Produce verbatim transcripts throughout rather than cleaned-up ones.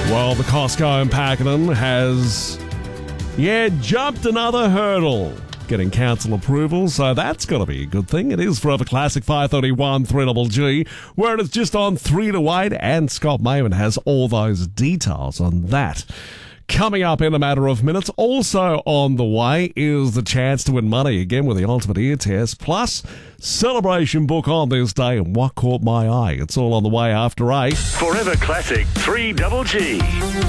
Well, the Costco in Pakenham has, yeah, jumped another hurdle, getting council approval, so that's got to be a good thing. It is Forever Classic five thirty-one three G G, where it is just on three to eight, and Scott Mayman has all those details on that. Coming up in a matter of minutes, also on the way is the chance to win money again with the Ultimate Ear Test, plus celebration book on this day and what caught my eye. It's all on the way after eight. Forever Classic three G G,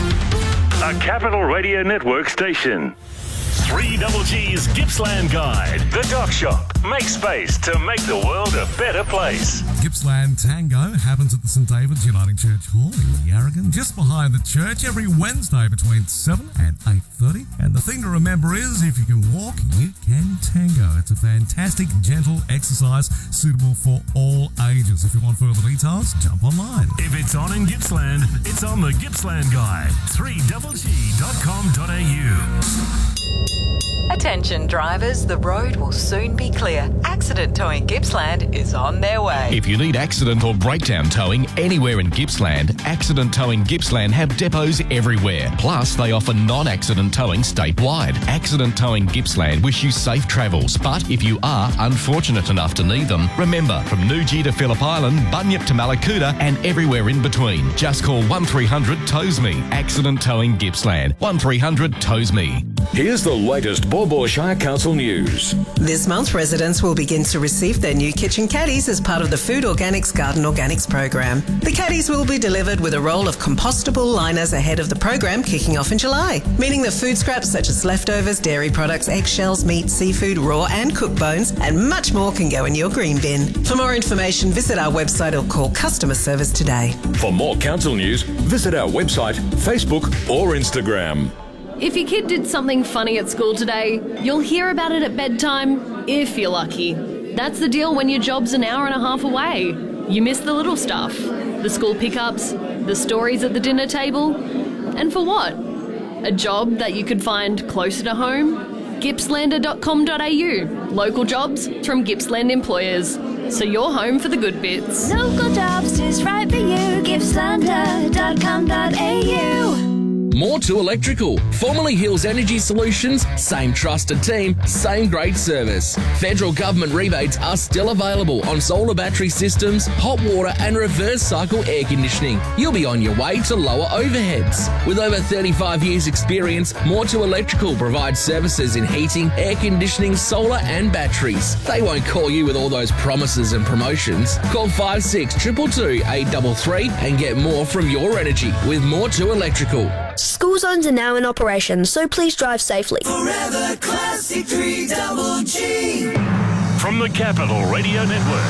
a Capital Radio Network station. three G G's Gippsland Guide. The Dock Shop. Make space to make the world a better place. Gippsland Tango happens at the St David's Uniting Church Hall in Yarragon, just behind the church, every Wednesday between seven and eight thirty. And the thing to remember is, if you can walk, you can tango. It's a fantastic, gentle exercise suitable for all ages. If you want further details, jump online. If it's on in Gippsland, it's on the Gippsland Guide. three G G dot com dot a u. Attention drivers, the road will soon be clear. Accident Towing Gippsland is on their way. If you need accident or breakdown towing anywhere in Gippsland, Accident Towing Gippsland have depots everywhere. Plus, they offer non-accident towing statewide. Accident Towing Gippsland wish you safe travels, but if you are unfortunate enough to need them, remember, from Newgee to Phillip Island, Bunyip to Malakuta and everywhere in between, just call one three hundred tows me. Accident Towing Gippsland. one three hundred tows me. Here's the latest Baw Baw Shire Council news. This month, residents will begin to receive their new kitchen caddies as part of the Food Organics Garden Organics program. The caddies will be delivered with a roll of compostable liners ahead of the program kicking off in July, meaning the food scraps such as leftovers, dairy products, eggshells, meat, seafood, raw and cooked bones, and much more can go in your green bin. For more information, visit our website or call customer service today. For more council news, visit our website, Facebook or Instagram. If your kid did something funny at school today, you'll hear about it at bedtime, if you're lucky. That's the deal when your job's an hour and a half away. You miss the little stuff, the school pickups, the stories at the dinner table. And for what? A job that you could find closer to home? Gippslander dot com dot a u. Local jobs from Gippsland employers. So you're home for the good bits. Local jobs is right for you. Gippslander dot com dot a u. More to Electrical. Formerly Hills Energy Solutions, same trusted team, same great service. Federal government rebates are still available on solar battery systems, hot water and reverse cycle air conditioning. You'll be on your way to lower overheads. With over thirty-five years experience, More to Electrical provides services in heating, air conditioning, solar and batteries. They won't call you with all those promises and promotions. Call five six two two two eight three three and get more from your energy with More to Electrical. School zones are now in operation, so please drive safely. Forever Classic three G G. From the Capital Radio Network,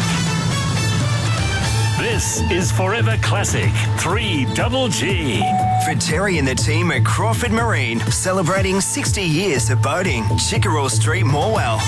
this is Forever Classic three G G. For Terry and the team at Crawford Marine, celebrating sixty years of boating. Chickerell Street, Morwell.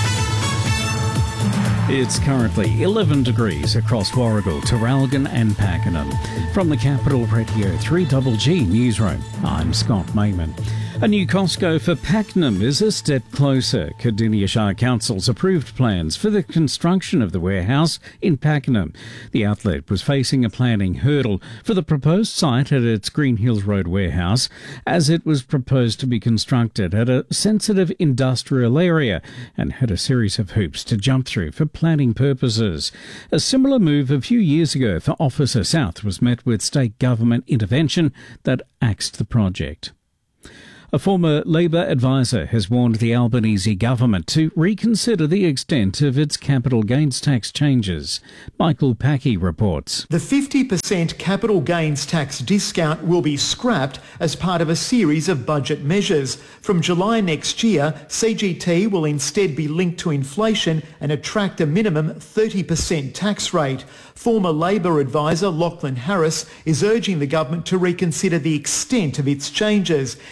It's currently eleven degrees across Warragul, Terralgan and Pakenham. From the Capital Radio three G G Newsroom, I'm Scott Mayman. A new Costco for Pakenham is a step closer. Cardinia Shire Council's approved plans for the construction of the warehouse in Pakenham. The outlet was facing a planning hurdle for the proposed site at its Green Hills Road warehouse, as it was proposed to be constructed at a sensitive industrial area and had a series of hoops to jump through for planning purposes. A similar move a few years ago for Officer South was met with state government intervention that axed the project. A former Labor advisor has warned the Albanese government to reconsider the extent of its capital gains tax changes. Michael Packey reports. The fifty percent capital gains tax discount will be scrapped as part of a series of budget measures. From July next year, C G T will instead be linked to inflation and attract a minimum thirty percent tax rate. Former Labor advisor Lachlan Harris is urging the government to reconsider the extent of its changes. In an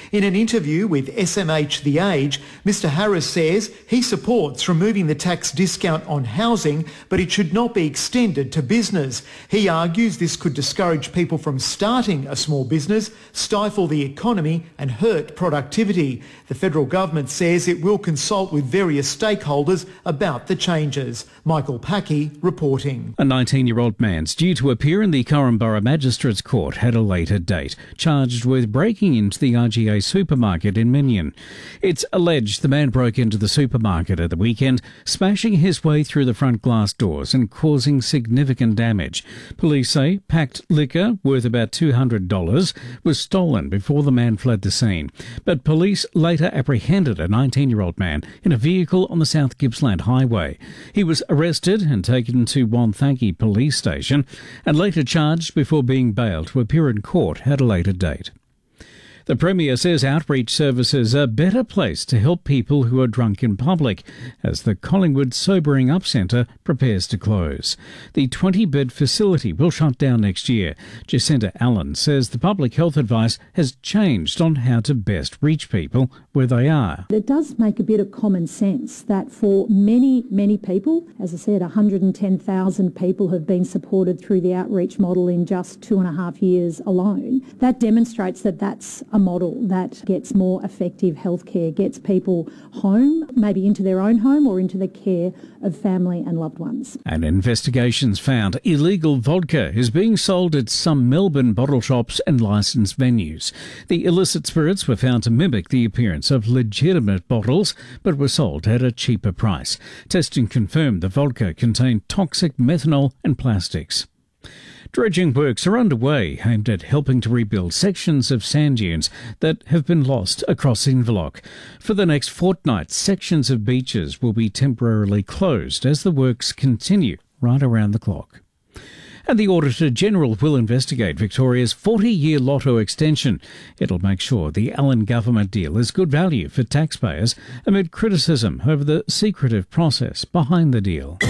interview with S M H The Age, Mr Harris says he supports removing the tax discount on housing, but it should not be extended to business. He argues this could discourage people from starting a small business, stifle the economy and hurt productivity. The federal government says it will consult with various stakeholders about the changes. Michael Packey reporting. A nineteen-year-old man's due to appear in the Corranborough Magistrates Court at a later date, charged with breaking into the R G A supermarket in Minion. It's alleged the man broke into the supermarket at the weekend, smashing his way through the front glass doors and causing significant damage. Police say packed liquor worth about two hundred dollars was stolen before the man fled the scene. But police later apprehended a nineteen-year-old man in a vehicle on the South Gippsland Highway. He was arrested and taken to Wonthaggi Police Station and later charged before being bailed to appear in court at a later date. The Premier says outreach services are better placed to help people who are drunk in public as the Collingwood Sobering Up Centre prepares to close. The twenty-bed facility will shut down next year. Jacinta Allen says the public health advice has changed on how to best reach people where they are. It does make a bit of common sense that for many, many people, as I said, one hundred ten thousand people have been supported through the outreach model in just two and a half years alone. That demonstrates that that's a model that gets more effective healthcare, gets people home, maybe into their own home or into the care of family and loved ones. And investigations found illegal vodka is being sold at some Melbourne bottle shops and licensed venues. The illicit spirits were found to mimic the appearance of legitimate bottles, but were sold at a cheaper price. Testing confirmed the vodka contained toxic methanol and plastics. Dredging works are underway aimed at helping to rebuild sections of sand dunes that have been lost across Inverloch. For the next fortnight, sections of beaches will be temporarily closed as the works continue right around the clock. And the Auditor-General will investigate Victoria's forty-year lotto extension. It'll make sure the Allen government deal is good value for taxpayers amid criticism over the secretive process behind the deal.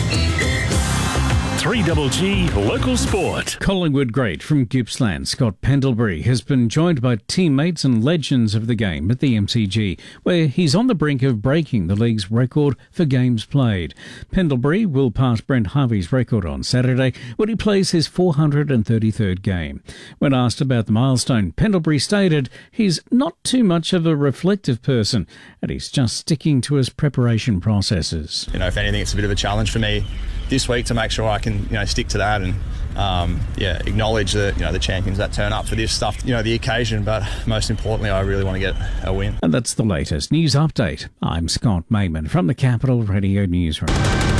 three G G Local Sport. Collingwood great from Gippsland, Scott Pendlebury, has been joined by teammates and legends of the game at the M C G, where he's on the brink of breaking the league's record for games played. Pendlebury will pass Brent Harvey's record on Saturday when he plays his four hundred thirty-third game. When asked about the milestone, Pendlebury stated he's not too much of a reflective person and he's just sticking to his preparation processes. You know, if anything, it's a bit of a challenge for me this week to make sure I can, you know, stick to that and, um, yeah, acknowledge the, you know, the champions that turn up for this stuff, you know, the occasion. But most importantly, I really want to get a win. And that's the latest news update. I'm Scott Mayman from the Capital Radio Newsroom.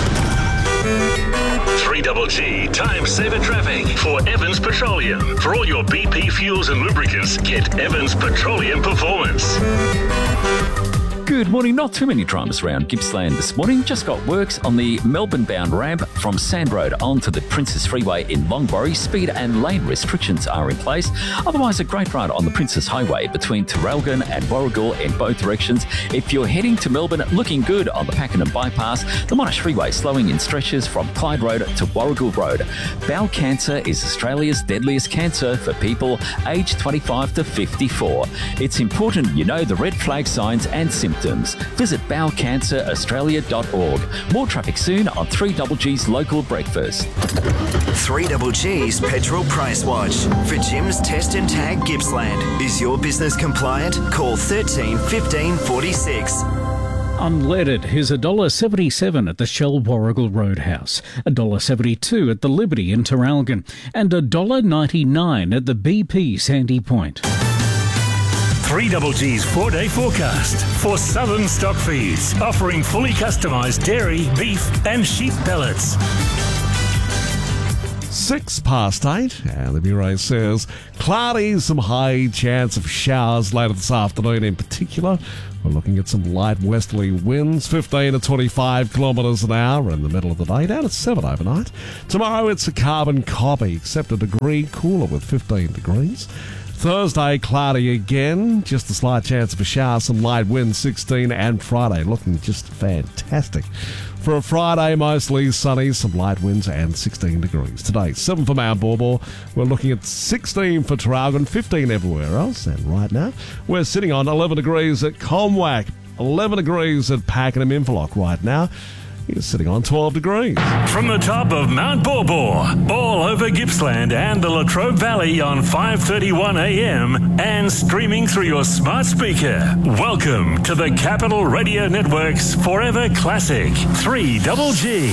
three G G Time Saver Traffic for Evans Petroleum. For all your B P fuels and lubricants, get Evans Petroleum Performance. Good morning. Not too many dramas around Gippsland this morning. Just got works on the Melbourne-bound ramp from Sand Road onto the Princess Freeway in Longbury. Speed and lane restrictions are in place. Otherwise, a great ride on the Princess Highway between Terralgan and Warragul in both directions. If you're heading to Melbourne, looking good on the Pakenham Bypass. The Monash Freeway slowing in stretches from Clyde Road to Warragul Road. Bowel cancer is Australia's deadliest cancer for people aged twenty-five to fifty-four. It's important you know the red flag signs and symptoms. Visit bowel cancer australia dot org. More traffic soon on three G G's Local Breakfast. three G G's Petrol Price Watch. For Jim's Test and Tag Gippsland. Is your business compliant? Call thirteen fifteen forty-six. Unleaded is one dollar seventy-seven at the Shell Warragul Roadhouse, one dollar seventy-two at the Liberty in Terralgan, and one dollar ninety-nine at the B P Sandy Point. three G G's four-day forecast for Southern Stock Feeds, offering fully customised dairy, beef and sheep pellets. Six past eight, and the Bureau says cloudy, some high chance of showers later this afternoon in particular. We're looking at some light westerly winds, fifteen to twenty-five kilometres an hour in the middle of the day, down to seven overnight. Tomorrow it's a carbon copy, except a degree cooler with fifteen degrees. Thursday, cloudy again. Just a slight chance of a shower, some light winds, sixteen. And Friday, looking just fantastic. For a Friday, mostly sunny, some light winds and sixteen degrees. Today, seven for Mount Borbor. We're looking at sixteen for Traralgon, fifteen everywhere else. And right now, we're sitting on eleven degrees at Comwack, eleven degrees at Pakenham Inverloch right now. You're sitting on twelve degrees. From the top of Mount Borbor, all over Gippsland and the Latrobe Valley on five thirty-one a m and streaming through your smart speaker. Welcome to the Capital Radio Network's Forever Classic three double G.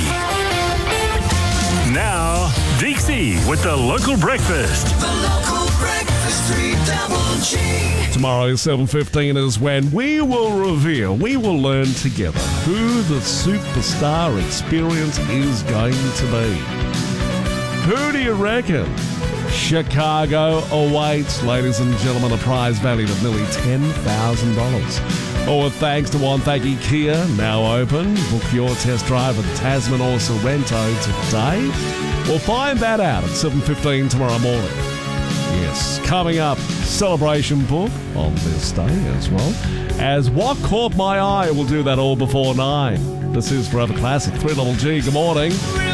Now, Dixie with the local breakfast. The local breakfast, three double G. Tomorrow, seven fifteen, is when we will reveal, we will learn together who the superstar experience is going to be. Who do you reckon? Chicago awaits, ladies and gentlemen, a prize valued at nearly ten thousand dollars. Oh, thanks to Wonthaggi Kia, now open. Book your test drive at Tasman or Sorrento today. We'll find that out at seven fifteen tomorrow morning. Yes, coming up, celebration book on this day as well as What Caught My Eye. We'll do that all before nine. This is Forever Classic, three double G. Good morning.